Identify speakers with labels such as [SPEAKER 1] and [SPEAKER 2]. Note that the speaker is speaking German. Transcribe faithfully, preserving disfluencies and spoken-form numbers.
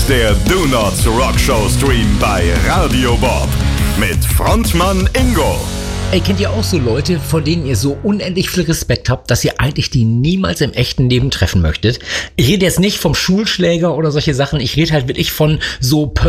[SPEAKER 1] der Do Not Rock Show Stream bei Radio Bob mit Frontmann Ingo.
[SPEAKER 2] Ey, kennt ihr auch so Leute, vor denen ihr so unendlich viel Respekt habt, dass ihr eigentlich die niemals im echten Leben treffen möchtet? Ich rede jetzt nicht vom Schulschläger oder solche Sachen, ich rede halt wirklich von so